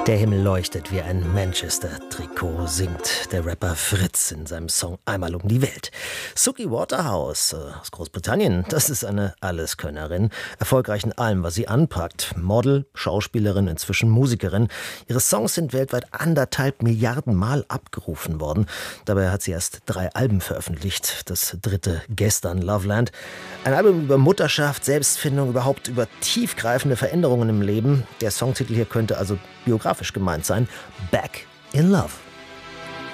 Der Himmel leuchtet wie ein Manchester-Trikot, singt der Rapper Fritz in seinem Song Einmal um die Welt. Suki Waterhouse aus Großbritannien, das ist eine Alleskönnerin, erfolgreich in allem, was sie anpackt. Model, Schauspielerin, inzwischen Musikerin. Ihre Songs sind weltweit 1,5 Milliarden Mal abgerufen worden. Dabei hat sie erst 3 Alben veröffentlicht. Das dritte gestern, Loveland. Ein Album über Mutterschaft, Selbstfindung, überhaupt über tiefgreifende Veränderungen im Leben. Der Songtitel hier könnte also biografisch gemeint sein. Back in Love.